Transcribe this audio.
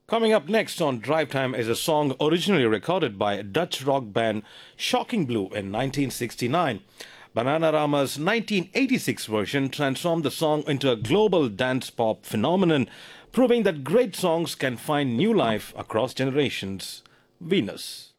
Coming up next on Drive Time is a song originally recorded by Dutch rock band Shocking Blue in 1969. Bananarama's 1986 version transformed the song into a global dance pop phenomenon, proving that great songs can find new life across generations. Venus.